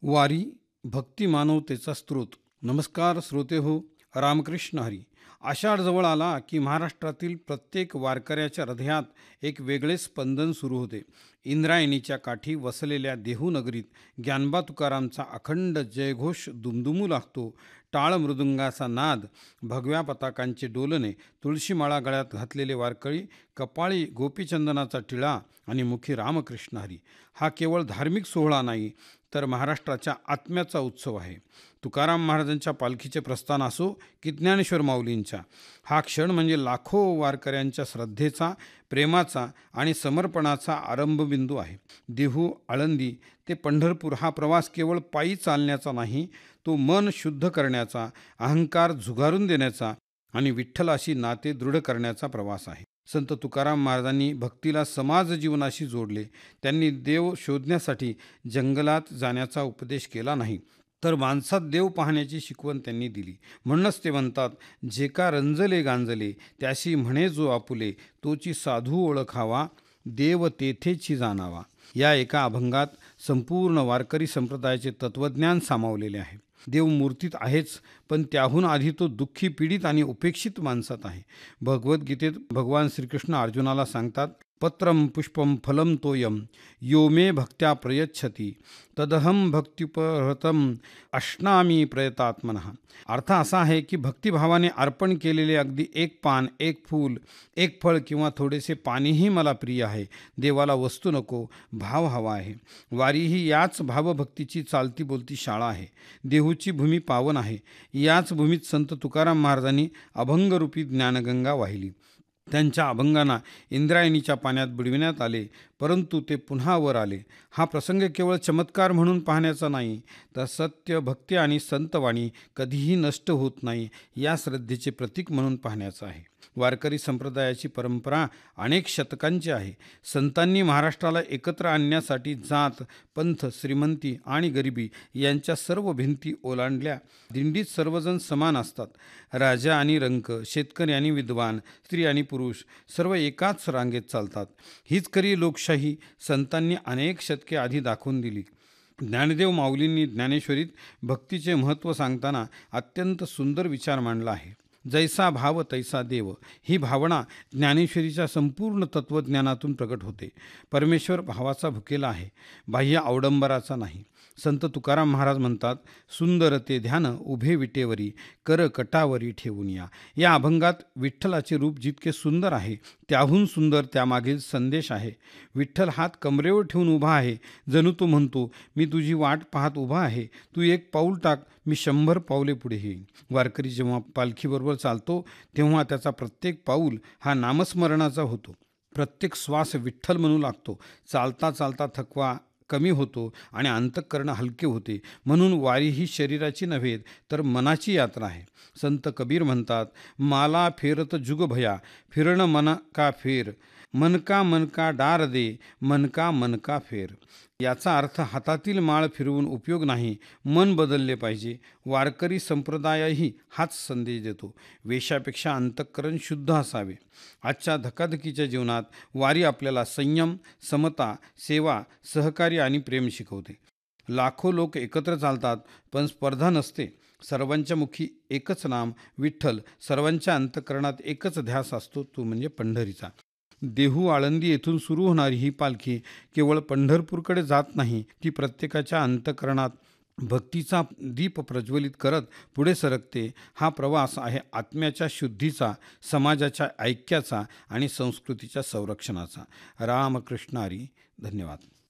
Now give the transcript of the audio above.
वारी भक्ती मानवतेचा स्रोत. नमस्कार श्रोते हो, रामकृष्ण हरी. आषाढ जवळ आला की महाराष्ट्रातील प्रत्येक वारकऱ्याच्या हृदयात एक वेगळे स्पंदन सुरू होते. इंद्रायणीच्या काठी वसलेल्या देहू नगरीत ज्ञानबा तुकारामचा अखंड जयघोष दुमदुमू लागतो. टाळ मृदुंगाचा नाद, भगव्या पताकांचे डोलणे, तुळशीमाळा गळ्यात घातलेले वारकरी, कपाळी गोपीचंदनाचा टिळा आणि मुखी रामकृष्ण हरी. हा केवळ धार्मिक सोहळा नाही, तर महाराष्ट्राच्या आत्म्याचा उत्सव आहे. तुकाराम महाराजांच्या पालखीचे प्रस्थान असो की ज्ञानेश्वर माऊलींच्या, हा क्षण म्हणजे लाखो वारकऱ्यांच्या श्रद्धेचा, प्रेमाचा आणि समर्पणाचा आरंभबिंदू आहे. देहू, आळंदी ते पंढरपूर हा प्रवास केवळ पायी चालण्याचा नाही, तो मन शुद्ध करण्याचा, अहंकार झुगारून देण्याचा आणि विठ्ठलाशी नाते दृढ करण्याचा प्रवास आहे. संत तुकाराम महाराजांनी भक्तीला समाज जीवनाशी जोडले. त्यांनी देव शोधण्यासाठी जंगलात जाण्याचा उपदेश केला नाही, तर माणसात देव पाहण्याची शिकवण त्यांनी दिली. म्हणूनच ते म्हणतात, जे का रंजले गांजले त्याशी म्हणे जो आपुले, तोची साधू ओळखावा देव तेथेची जाणावा. या एका अभंगात संपूर्ण वारकरी संप्रदायाचे तत्त्वज्ञान सामावलेले आहे. देव मूर्तीत आहेच, पण त्याहून आधी तो दुःखी, पीडित आणि उपेक्षित माणसात आहे. भगवद्गीतेत भगवान श्रीकृष्ण अर्जुनाला सांगतात, पत्रम पुष्पम फलम तोयम यो मे भक्त्या प्रयच्छती तदहम भक्तिपरतम अश्नामी प्रयतात्मनः. अर्थ असा आहे की भक्तिभावाने अर्पण केलेले अगदी एक पान, एक फूल, एक फळ किंवा थोडेसे पाणीही मला प्रिय आहे. देवाला वस्तू नको, भाव हवा आहे. वारी ही याच भावभक्तीची चालती बोलती शाळा आहे. देहूची भूमी पावन आहे. याच भूमीत संत तुकाराम महाराजांनी अभंगरूपी ज्ञानगंगा वाहिली. त्यांच्या अभंगांना इंद्रायणीच्या पाण्यात बुडविण्यात आले, परंतु ते पुन्हा वर आले. हा प्रसंग केवळ चमत्कार म्हणून पाहण्याचा नाही, तर सत्य, भक्ती आणि संतवाणी कधीही नष्ट होत नाही या श्रद्धेचे प्रतीक म्हणून पाहण्याचा आहे. वारकरी संप्रदायाची परंपरा अनेक शतकांची आहे. संतांनी महाराष्ट्राला एकत्र आणण्यासाठी जात, पंथ, श्रीमंती आणि गरिबी यांच्या सर्व भिंती ओलांडल्या. दिंडीत सर्वजण समान असतात. राजा आणि रंक, शेतकरी आणि विद्वान, स्त्री आणि पुरुष सर्व एकाच रांगेत चालतात. हीच खरी लोकशाही संतांनी अनेक शतके आधी दाखवून दिली. ज्ञानदेव माऊलींनी ज्ञानेश्वरीत भक्तीचे महत्त्व सांगताना अत्यंत सुंदर विचार मांडला आहे. जैसा भाव तैसा देव ही भावना ज्ञानेश्वरीच्या संपूर्ण तत्त्वज्ञानातून प्रकट होते. परमेश्वर भावाचा भुकेला आहे, बाह्य अवडंबराचा नाही. संत तुकाराम महाराज म्हणतात, सुंदर ते ध्यान उभे विटेवरी कर कटावरी ठेवून या. या अभंगात विठ्ठलाचे रूप जितके सुंदर आहे, त्याहून सुंदर त्यामागील संदेश आहे. विठ्ठल हात कमरेवर ठेवून उभा आहे. जणू तो म्हणतो, मी तुझी वाट पाहत उभा आहे. तू एक पाऊल टाक, मी 100 पावले पुढे येईन. वारकरी जेव्हा पालखीबरोबर चालतो, तेव्हा त्याचा प्रत्येक पाऊल हा नामस्मरणाचा होतो. प्रत्येक श्वास विठ्ठल म्हणू लागतो. चालता चालता थकवा कमी होतो आणि अंतःकरण हलके होते. म्हणून वारी ही शरीराची नव्हे, तर मनाची यात्रा आहे. संत कबीर म्हणतात, माला फेरत जुग भया फिरणं मन का फेर, मन का डार दे, मन का फेर. याचा अर्थ हातातील माळ फिरवून उपयोग नाही, मन बदलले पाहिजे. वारकरी संप्रदायही हाच संदेश देतो. वेशापेक्षा अंतःकरण शुद्ध असावे. आजच्या धकाधकीच्या जीवनात वारी आपल्याला संयम, समता, सेवा, सहकार्य आणि प्रेम शिकवते. लाखो लोक एकत्र चालतात, पण स्पर्धा नसते. सर्वांच्या मुखी एकच नाम विठ्ठल, सर्वांच्या अंतःकरणात एकच ध्यास असतो, तो म्हणजे पंढरीचा. देहू, आळंदी येथून सुरू होणारी ही पालखी केवळ पंढरपूरकडे जात नाही, ती प्रत्येकाच्या अंतःकरणात भक्तीचा दीप प्रज्वलित करत पुढे सरकते. हा प्रवास आहे आत्म्याच्या शुद्धीचा, समाजाच्या ऐक्याचा आणि संस्कृतीच्या संरक्षणाचा. रामकृष्ण हरी. धन्यवाद.